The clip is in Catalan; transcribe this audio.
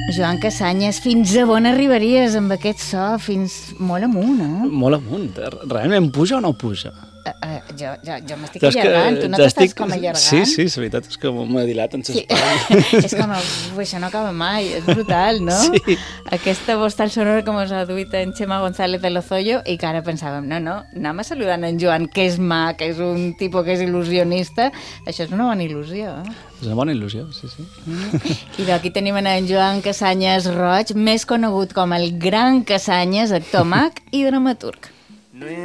Joan Cassanyes, fins a on arribaries amb aquest so? Fins molt amunt, eh? Molt amunt. Realment puja o no puja? Jo m'estic allargant, tu no t'estàs com allargant? Sí, la veritat és que m'ha dilat en l'espai. És com, això no acaba mai, és brutal, no? Sí. Aquesta postal sonora que mos ha duit en Xema González de Lozoyo i que ara pensàvem, no, anem a saludar en Joan, que és mà, que és un tipus que és il·lusionista. Això és una bona il·lusió, eh? És una bona il·lusió, sí. I aquí tenim en Joan Cassanyes Roig, més conegut com el Gran Cassanyes, actor, mag i dramaturg.